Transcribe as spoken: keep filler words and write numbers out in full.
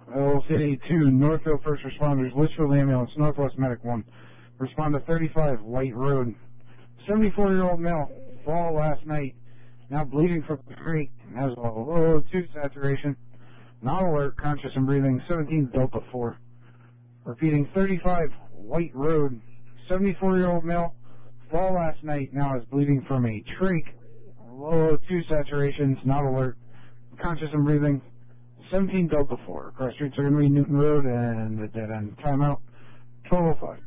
Old City two, Northfield First Responders, Litchfield Ambulance, Northwest Medic one. Respond to thirty-five, White Road. seventy-four-year-old male, fall last night, now bleeding from the creek, has a low two saturation, not alert, conscious and breathing, seventeen Delta four. Repeating, thirty-five, White Road. seventy-four-year-old male, fall last night, now is bleeding from a trach, low two saturations, not alert, conscious and breathing, seventeen Delta four. Cross streets are going to be Newton Road and the dead end. Timeout, twelve oh five.